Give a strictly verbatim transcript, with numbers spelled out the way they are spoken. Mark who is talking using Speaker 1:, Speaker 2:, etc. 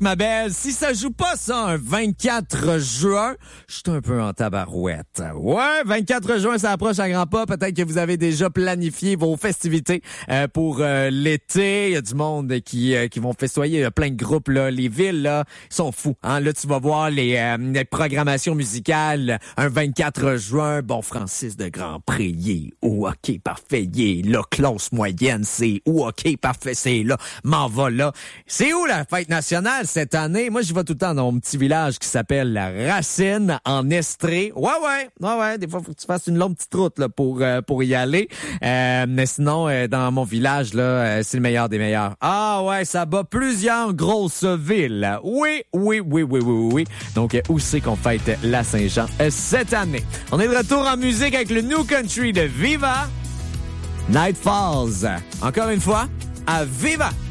Speaker 1: ma belle. Si ça joue pas ça un vingt-quatre juin, je suis un peu en tabarouette. Ouais, vingt-quatre juin, ça approche à grands pas. Peut-être que vous avez déjà planifié vos festivités euh, pour euh, l'été. Il y a du monde qui euh, qui vont festoyer. Il y a plein de groupes, là. Les villes, là, sont fous. Hein? Là, tu vas voir les, euh, les programmations musicales. Un vingt-quatre juin, bon, Francis de Grandpré, ou OK, parfait, il est là. Classe moyenne, c'est où? OK, parfait, c'est là. M'en va là. C'est où la fête nationale cette année? Moi, je vais tout le temps dans mon petit village qui s'appelle la Racine, en Estrée. Ouais, ouais, ouais, ouais. Des fois, faut que tu fasses une longue petite route là, pour euh, pour y aller. Euh, mais sinon, euh, dans mon village, là, euh, c'est le meilleur des meilleurs. Ah ouais, ça bat plusieurs grosses villes. Oui, oui, oui, oui, oui, oui, oui. Donc, euh, où c'est qu'on fête la Saint-Jean euh, cette année? On est de retour en musique avec le New Country de Viva. Night Falls. Encore une fois, à Viva!